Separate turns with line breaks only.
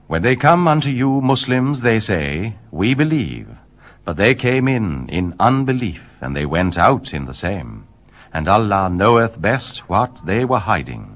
When they come unto you, Muslims, they say, we believe. But they came in unbelief, and they went out in the same. And Allah knoweth best what they were hiding.